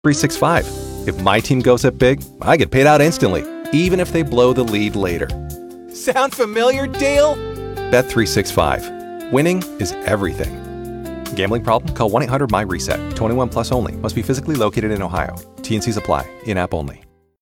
365. If my team goes up big, I get paid out instantly, even if they blow the lead later. Sound familiar, Dale? Bet365. Winning is everything. Gambling problem? Call 1-800-MY-RESET. 21 plus only. Must be physically located in Ohio. T&Cs apply. In-app only.